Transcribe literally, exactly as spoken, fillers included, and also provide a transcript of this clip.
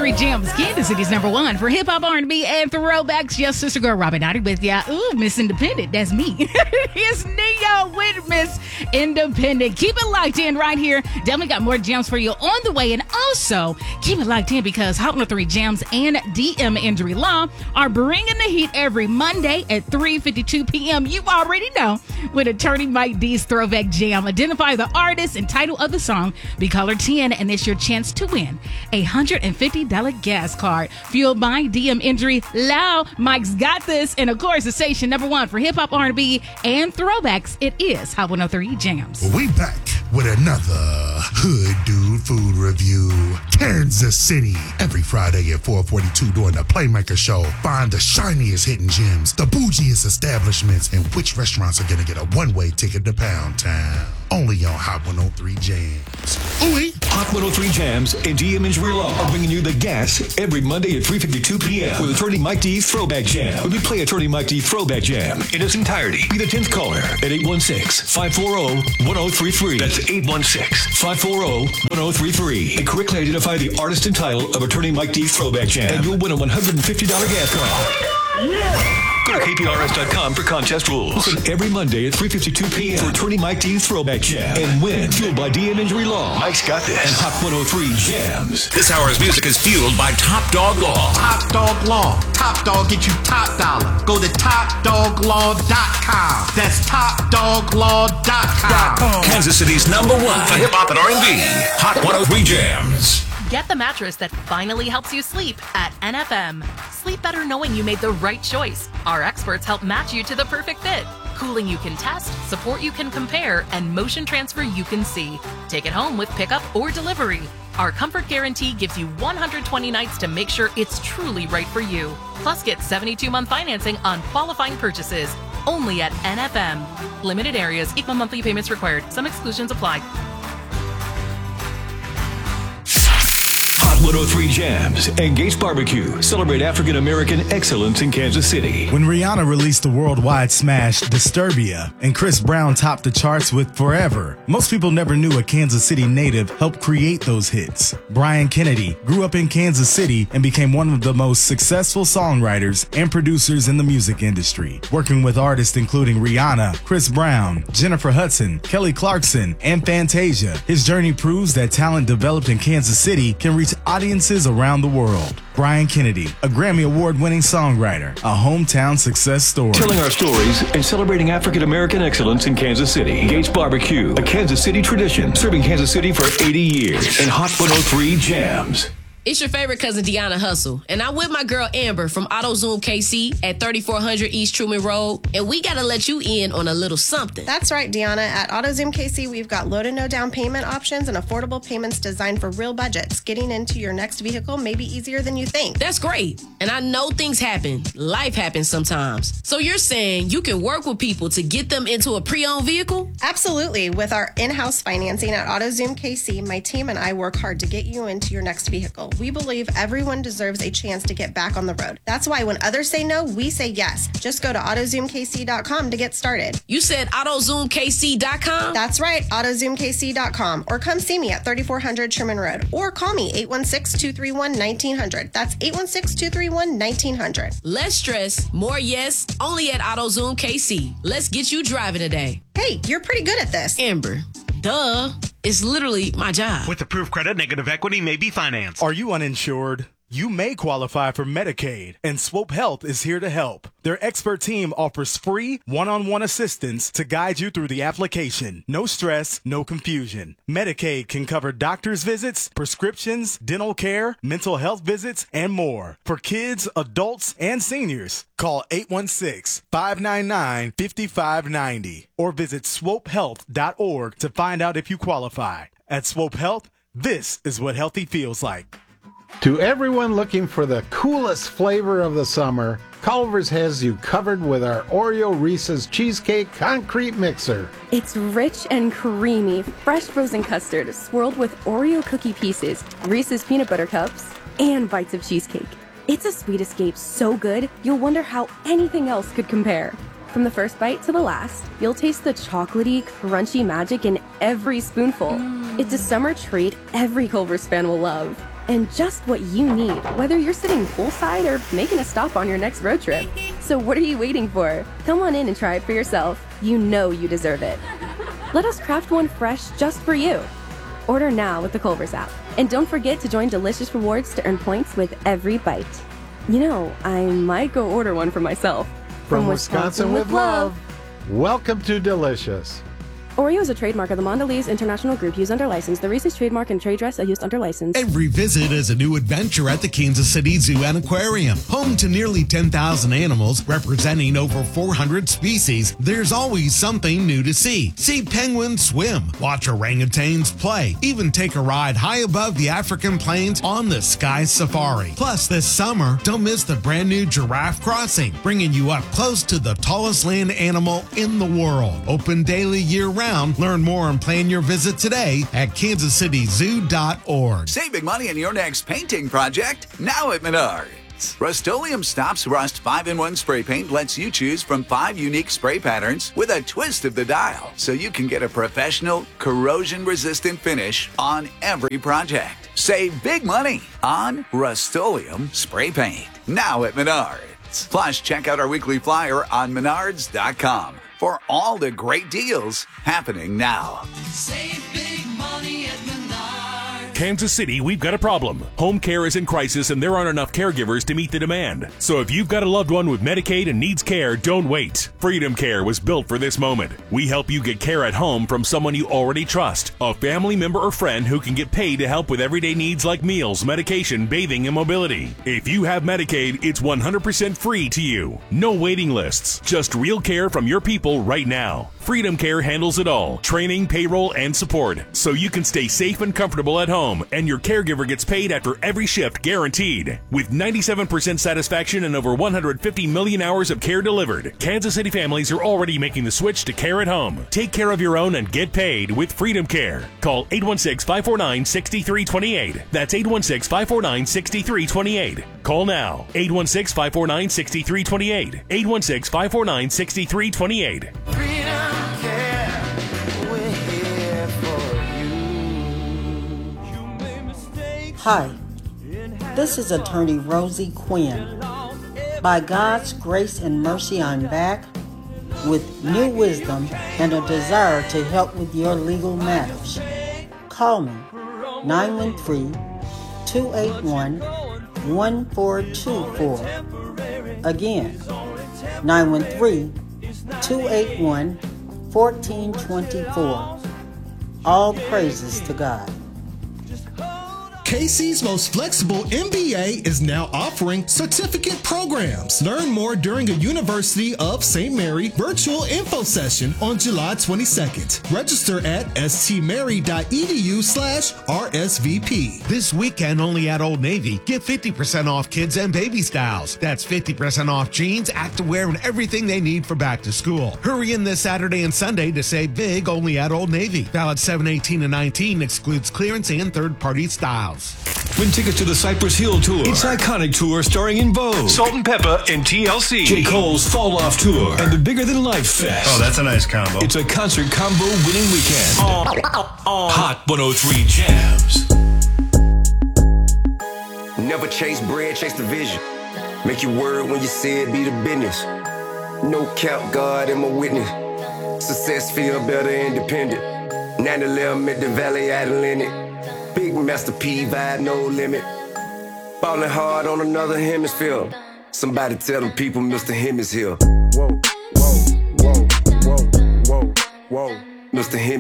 three Jams, Kansas City's number one for hip hop, R and B, and throwbacks. Yes, sister girl Robin Dottie with ya. Ooh, Miss Independent. That's me. It's Neo with Miss Independent. Keep it locked in right here. Definitely got more jams for you on the way. And also, keep it locked in because Hot one oh three Jams and D M Injury Law are bringing the heat every Monday at three fifty-two p.m. You already know with Attorney Mike D's Throwback Jam. Identify the artist and title of the song. Be caller ten, and it's your chance to win a one hundred fifty dollars gas card fueled by D M Injury Law. Mike's got this. And of course, the station number one for hip hop, R and B, and throwbacks. It is Hot one oh three Jams. We back with another Hood Dude Food Review. Kansas City. Every Friday at four forty-two during the Playmaker Show. Find the shiniest hidden gems, the bougiest establishments, and which restaurants are going to get a one-way ticket to Pound Town. Only on Hot one oh three Jams. Ooh-wee. Hot one oh three Jams and D M Injury Law are bringing you the gas every Monday at three fifty-two p.m. with Attorney Mike D's Throwback Jam. When we play Attorney Mike D's Throwback Jam in its entirety, be the tenth caller at eight one six, five four zero, one zero three three. That's eight one six, five four zero, one zero three three. And correctly identify the artist and title of Attorney Mike D's Throwback Jam, and you'll win a one hundred fifty dollars gas card. Yeah. Go to K P R S dot com for contest rules. Listen every Monday at three fifty-two p.m. for Attorney Mike D's Throwback Jam. And win, fueled by D M Injury Law. Mike's got this. And Hot one oh three Jams. This hour's music is fueled by Top Dog Law. Top Dog Law. Top Dog get you top dollar. Go to top dog law dot com. That's top dog law dot com. Kansas City's number one for hip hop and R and B. Hot one oh three Jams. Get the mattress that finally helps you sleep at N F M. Sleep better knowing you made the right choice. Our experts help match you to the perfect fit. Cooling you can test, support you can compare, and motion transfer you can see. Take it home with pickup or delivery. Our comfort guarantee gives you one hundred twenty nights to make sure it's truly right for you. Plus, get seventy-two month financing on qualifying purchases. Only at N F M. Limited areas, equal monthly payments required. Some exclusions apply. one oh three Jams and Gates Barbecue celebrate African American excellence in Kansas City. When Rihanna released the worldwide smash Disturbia and Chris Brown topped the charts with Forever, most people never knew a Kansas City native helped create those hits. Brian Kennedy grew up in Kansas City and became one of the most successful songwriters and producers in the music industry, working with artists including Rihanna, Chris Brown, Jennifer Hudson, Kelly Clarkson, and Fantasia. His journey proves that talent developed in Kansas City can reach audiences around the world. Brian Kennedy, a Grammy Award-winning songwriter, a hometown success story. Telling our stories and celebrating African American excellence in Kansas City. Gates Barbecue, a Kansas City tradition, serving Kansas City for eighty years. And Hot one oh three Jams. It's your favorite cousin, Deanna Hustle, and I'm with my girl Amber from AutoZoom K C at thirty-four hundred East Truman Road, and we got to let you in on a little something. That's right, Deanna. At AutoZoom K C, we've got low to no down payment options and affordable payments designed for real budgets. Getting into your next vehicle may be easier than you think. That's great, and I know things happen. Life happens sometimes. So you're saying you can work with people to get them into a pre-owned vehicle? Absolutely. With our in-house financing at AutoZoom K C, my team and I work hard to get you into your next vehicle. We believe everyone deserves a chance to get back on the road. That's why when others say no, we say yes. Just go to auto zoom k c dot com to get started. You said auto zoom k c dot com? That's right, auto zoom k c dot com. Or come see me at thirty-four hundred Sherman Road. Or call me eight one six, two three one, one nine zero zero. That's eight one six, two three one, one nine zero zero. Less stress, more yes, only at AutoZoom K C. Let's get you driving today. Hey, you're pretty good at this. Amber, duh. It's literally my job. With approved credit, negative equity may be financed. Are you uninsured? You may qualify for Medicaid, and Swope Health is here to help. Their expert team offers free one-on-one assistance to guide you through the application. No stress, no confusion. Medicaid can cover doctor's visits, prescriptions, dental care, mental health visits, and more. For kids, adults, and seniors, call eight one six, five nine nine, five five nine zero or visit swope health dot org to find out if you qualify. At Swope Health, this is what healthy feels like. To everyone looking for the coolest flavor of the summer, Culver's has you covered with our Oreo Reese's Cheesecake Concrete Mixer. It's rich and creamy, fresh frozen custard swirled with Oreo cookie pieces, Reese's peanut butter cups, and bites of cheesecake. It's a sweet escape so good, you'll wonder how anything else could compare. From the first bite to the last, you'll taste the chocolatey, crunchy magic in every spoonful. Mm. It's a summer treat every Culver's fan will love. And just what you need, whether you're sitting poolside or making a stop on your next road trip. So what are you waiting for? Come on in and try it for yourself. You know you deserve it. Let us craft one fresh just for you. Order now with the Culver's app. And don't forget to join Delicious Rewards to earn points with every bite. You know, I might go order one for myself. From, From Wisconsin, Wisconsin with love. love. Welcome to Delicious. Oreo is a trademark of the Mondelez International Group used under license. The Reese's trademark and trade dress are used under license. Every visit is a new adventure at the Kansas City Zoo and Aquarium. Home to nearly ten thousand animals representing over four hundred species, there's always something new to see. See penguins swim, watch orangutans play, even take a ride high above the African plains on the Sky Safari. Plus, this summer, don't miss the brand new Giraffe Crossing, bringing you up close to the tallest land animal in the world. Open daily year-round. Learn more and plan your visit today at kansas city zoo dot org. Save big money on your next painting project now at Menards. Rust-Oleum Stops Rust five in one spray paint lets you choose from five unique spray patterns with a twist of the dial, so you can get a professional, corrosion-resistant finish on every project. Save big money on Rust-Oleum spray paint now at Menards. Plus, check out our weekly flyer on menards dot com. For all the great deals happening now. Save big money at Menards. Kansas City, we've got a problem. Home care is in crisis and there aren't enough caregivers to meet the demand. So if you've got a loved one with Medicaid and needs care, don't wait. Freedom Care was built for this moment. We help you get care at home from someone you already trust, a family member or friend who can get paid to help with everyday needs like meals, medication, bathing, and mobility. If you have Medicaid, it's one hundred percent free to you. No waiting lists, just real care from your people right now. Freedom Care handles it all, training, payroll, and support, so you can stay safe and comfortable at home, and your caregiver gets paid after every shift guaranteed. With ninety-seven percent satisfaction and over one hundred fifty million hours of care delivered, Kansas City families are already making the switch to care at home. Take care of your own and get paid with Freedom Care. Call eight one six, five four nine, six three two eight. That's eight one six, five four nine, six three two eight. Call now. eight one six, five four nine, six three two eight. eight one six, five four nine, six three two eight. Hi, this is attorney Rosie Quinn. By God's grace and mercy, I'm back with new wisdom and a desire to help with your legal matters. Call me nine one three, two eight one, one four two four. Again, nine one three, two eight one, one four two four. All praises to God. K C's most flexible M B A is now offering certificate programs. Learn more during a University of Saint Mary virtual info session on July twenty-second. Register at stmary.edu slash RSVP. This weekend only at Old Navy, get fifty percent off kids and baby styles. That's fifty percent off jeans, activewear, and everything they need for back to school. Hurry in this Saturday and Sunday to save big only at Old Navy. Valid seven eighteen and nineteen, excludes clearance and third-party styles. Win tickets to the Cypress Hill Tour. It's iconic tour starring In Vogue, Salt and Pepper, and T L C. J. Cole's Fall Off Tour, and the Bigger Than Life Fest. Oh, that's a nice combo. It's a concert combo winning weekend. Oh, oh, oh. Hot one oh three Jams. Never chase bread, chase the vision. Make your word when you say it, be the business. No cap, God am a witness. Success feel better independent. nine eleven at the Valley Atlantic. Big Master P vibe, no limit. Ballin' hard on another hemisphere. Somebody tell them people Mister Him is here. Whoa, whoa, whoa, whoa, whoa, whoa. Mister Him.